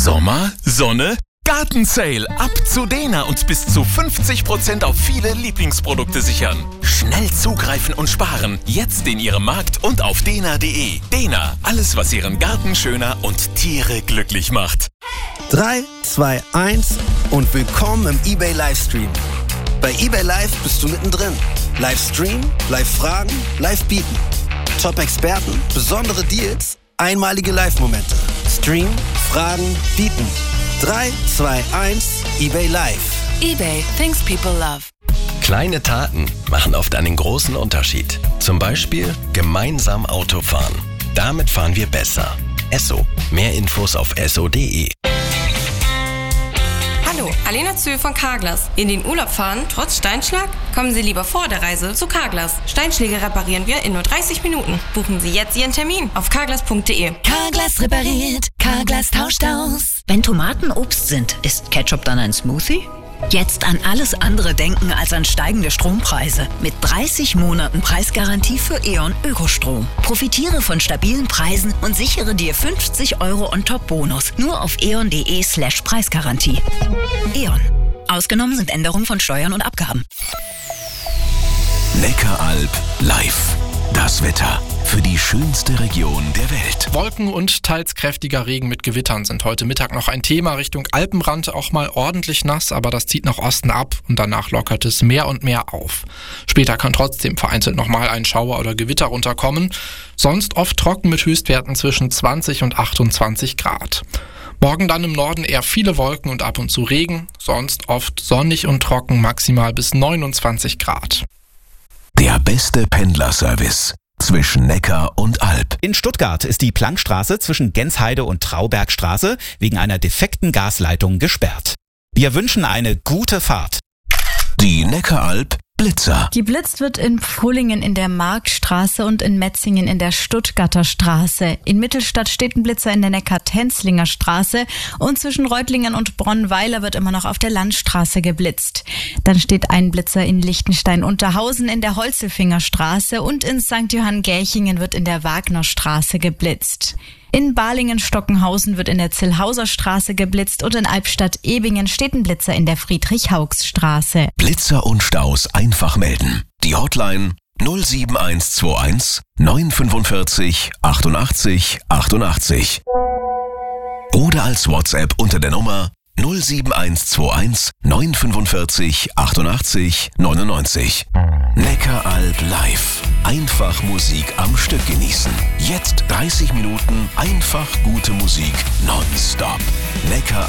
Sommer, Sonne, Gartensale. Ab zu Dena und bis zu 50% auf viele Lieblingsprodukte sichern. Schnell zugreifen und sparen. Jetzt in Ihrem Markt und auf dena.de. Dena, alles was Ihren Garten schöner und Tiere glücklich macht. 3, 2, 1 und willkommen im eBay Livestream. Bei eBay Live bist du mittendrin. Livestream, Live-Fragen, Live-Bieten. Top-Experten, besondere Deals, einmalige Live-Momente. Stream, Fragen, Bieten. 3, 2, 1, eBay Live. eBay, things people love. Kleine Taten machen oft einen großen Unterschied. Zum Beispiel gemeinsam Auto fahren. Damit fahren wir besser. Esso. Mehr Infos auf esso.de. Hallo, Alena Zöhl von Carglass. In den Urlaub fahren, trotz Steinschlag? Kommen Sie lieber vor der Reise zu Carglass. Steinschläge reparieren wir in nur 30 Minuten. Buchen Sie jetzt Ihren Termin auf carglass.de. Carglass repariert, Carglass tauscht aus. Wenn Tomaten Obst sind, ist Ketchup dann ein Smoothie? Jetzt an alles andere denken als an steigende Strompreise. Mit 30 Monaten Preisgarantie für E.ON Ökostrom. Profitiere von stabilen Preisen und sichere dir 50 € on top Bonus. Nur auf eon.de/Preisgarantie. E.ON. Ausgenommen sind Änderungen von Steuern und Abgaben. Neckaralb live. Das Wetter für die schönste Region der Welt. Wolken und teils kräftiger Regen mit Gewittern sind heute Mittag noch ein Thema. Richtung Alpenrand auch mal ordentlich nass, aber das zieht nach Osten ab und danach lockert es mehr und mehr auf. Später kann trotzdem vereinzelt nochmal ein Schauer oder Gewitter runterkommen. Sonst oft trocken mit Höchstwerten zwischen 20 und 28 Grad. Morgen dann im Norden eher viele Wolken und ab und zu Regen, sonst oft sonnig und trocken, maximal bis 29 Grad. Der beste Pendlerservice zwischen Neckar und Alb. In Stuttgart ist die Plankstraße zwischen Gensheide und Traubergstraße wegen einer defekten Gasleitung gesperrt. Wir wünschen eine gute Fahrt. Die Neckaralb Blitzer. Geblitzt wird in Pfullingen in der Marktstraße und in Metzingen in der Stuttgarter Straße. In Mittelstadt steht ein Blitzer in der Neckar-Tenzlinger Straße und zwischen Reutlingen und Bronnweiler wird immer noch auf der Landstraße geblitzt. Dann steht ein Blitzer in Liechtenstein-Unterhausen in der Holzelfinger Straße und in St. Johann-Gärchingen wird in der Wagnerstraße geblitzt. In Balingen-Stockenhausen wird in der Zillhauser Straße geblitzt und in Albstadt-Ebingen steht ein Blitzer in der Friedrich-Haugs-Straße. Blitzer und Staus einfach melden. Die Hotline 07121 945 88 88. Oder als WhatsApp unter der Nummer 07121 945 88 99. Neckaralb live. Einfach Musik am Stück genießen. Jetzt 30 Minuten einfach gute Musik nonstop. Neckaralb.